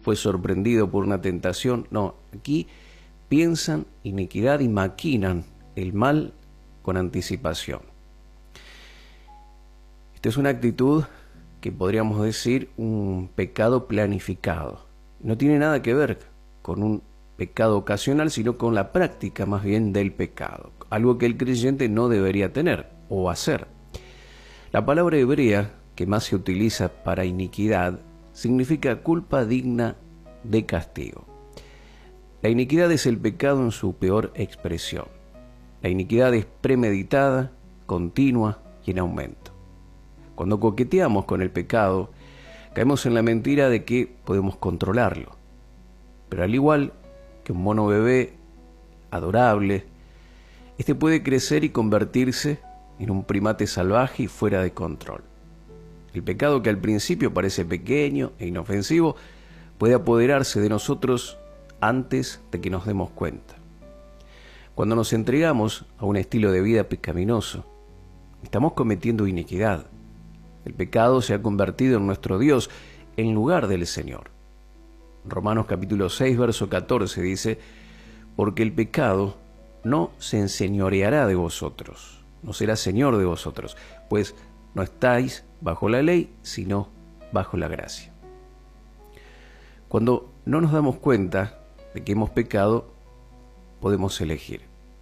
fue sorprendido por una tentación. No, aquí piensan iniquidad y maquinan el mal con anticipación. Esta es una actitud que podríamos decir un pecado planificado. No tiene nada que ver con un pecado ocasional, sino con la práctica más bien del pecado, algo que el creyente no debería tener o hacer. La palabra hebrea que más se utiliza para iniquidad significa culpa digna de castigo. La iniquidad es el pecado en su peor expresión. La iniquidad es premeditada, continua y en aumento. Cuando coqueteamos con el pecado, caemos en la mentira de que podemos controlarlo. Pero al igual que un mono bebé adorable, este puede crecer y convertirse en un primate salvaje y fuera de control. El pecado, que al principio parece pequeño e inofensivo, puede apoderarse de nosotros antes de que nos demos cuenta. Cuando nos entregamos a un estilo de vida pecaminoso, estamos cometiendo iniquidad. El pecado se ha convertido en nuestro Dios en lugar del Señor. Romanos capítulo 6, verso 14 dice: porque el pecado no se enseñoreará de vosotros, no será señor de vosotros, pues no estáis bajo la ley, sino bajo la gracia. Cuando no nos damos cuenta de que hemos pecado, podemos elegir.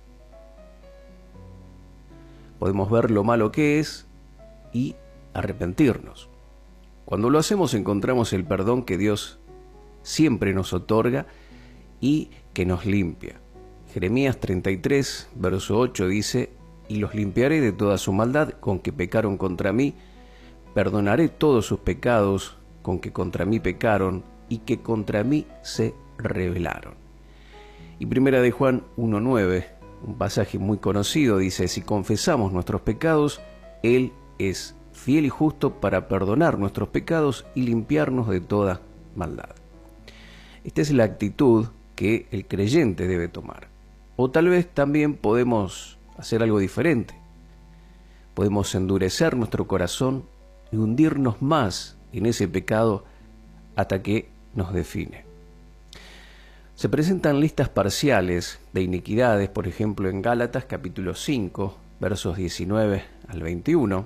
Podemos ver lo malo que es y arrepentirnos. Cuando lo hacemos, encontramos el perdón que Dios siempre nos otorga y que nos limpia. Jeremías 33, verso 8 dice: y los limpiaré de toda su maldad con que pecaron contra mí, perdonaré todos sus pecados con que contra mí pecaron y que contra mí se rebelaron. Y primera de Juan 1:9, un pasaje muy conocido, dice: si confesamos nuestros pecados, Él es fiel y justo para perdonar nuestros pecados y limpiarnos de toda maldad. Esta es la actitud que el creyente debe tomar. O tal vez también podemos hacer algo diferente. Podemos endurecer nuestro corazón y hundirnos más en ese pecado hasta que nos define. Se presentan listas parciales de iniquidades, por ejemplo en Gálatas capítulo 5, versos 19 al 21,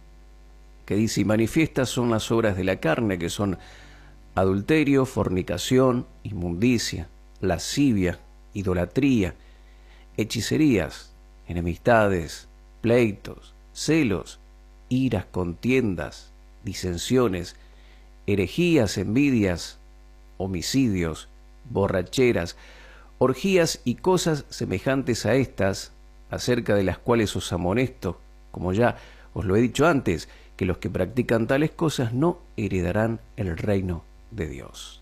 que dice: y manifiestas son las obras de la carne, que son adulterio, fornicación, inmundicia, lascivia, idolatría, hechicerías, enemistades, pleitos, celos, iras, contiendas, disensiones, herejías, envidias, homicidios, borracheras, orgías y cosas semejantes a estas, acerca de las cuales os amonesto, como ya os lo he dicho antes, que los que practican tales cosas no heredarán el reino de Dios.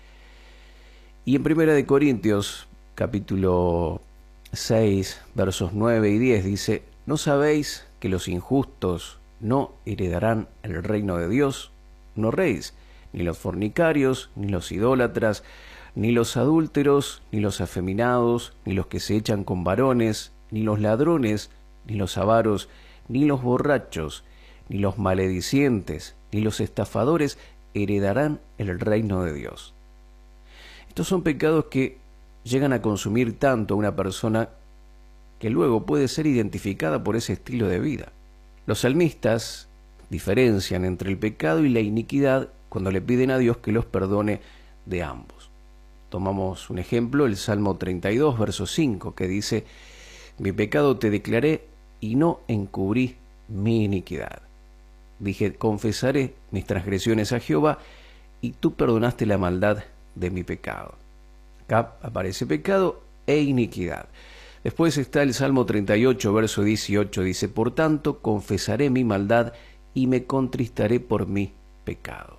Y en 1 Corintios capítulo 6, versos 9 y 10 dice: ¿no sabéis que los injustos no heredarán el reino de Dios? No erréis, ni los fornicarios, ni los idólatras, ni los adúlteros, ni los afeminados, ni los que se echan con varones, ni los ladrones, ni los avaros, ni los borrachos, ni los maledicientes, ni los estafadores heredarán el reino de Dios. Estos son pecados que llegan a consumir tanto a una persona que luego puede ser identificada por ese estilo de vida. Los salmistas diferencian entre el pecado y la iniquidad cuando le piden a Dios que los perdone de ambos. Tomamos un ejemplo, el Salmo 32, verso 5, que dice: mi pecado te declaré y no encubrí mi iniquidad. Dije: confesaré mis transgresiones a Jehová, y tú perdonaste la maldad de mi pecado. Acá aparece pecado e iniquidad. Después está el Salmo 38, verso 18, dice: por tanto, confesaré mi maldad y me contristaré por mi pecado.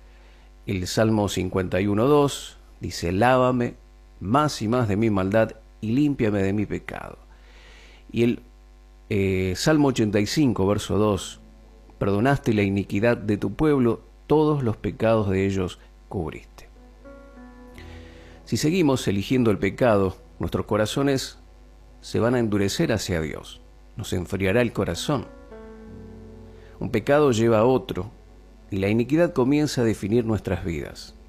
El Salmo 51, 2 dice: lávame más y más de mi maldad y límpiame de mi pecado. Y el Salmo 85, verso 2: perdonaste la iniquidad de tu pueblo, todos los pecados de ellos cubriste. Si seguimos eligiendo el pecado, nuestros corazones se van a endurecer hacia Dios, nos enfriará el corazón. Un pecado lleva a otro, y la iniquidad comienza a definir nuestras vidas.